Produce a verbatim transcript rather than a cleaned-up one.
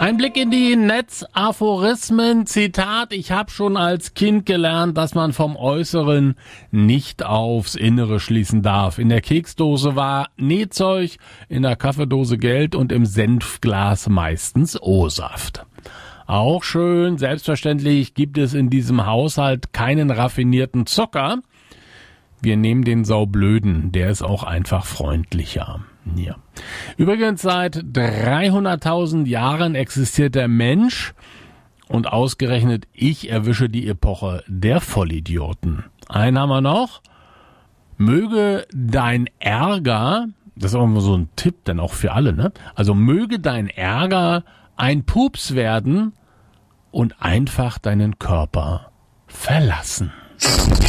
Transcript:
Ein Blick in die Netzaphorismen. Zitat: Ich habe schon als Kind gelernt, dass man vom Äußeren nicht aufs Innere schließen darf. In der Keksdose war Nähzeug, in der Kaffeedose Geld und im Senfglas meistens O-Saft. Auch schön, selbstverständlich gibt es in diesem Haushalt keinen raffinierten Zucker. Wir nehmen den Saublöden, der ist auch einfach freundlicher. Ja. Übrigens, seit dreihunderttausend Jahren existiert der Mensch und ausgerechnet ich erwische die Epoche der Vollidioten. Einen haben wir noch. Möge dein Ärger, das ist auch immer so ein Tipp, dann auch für alle, ne? Also möge dein Ärger ein Pups werden und einfach deinen Körper verlassen.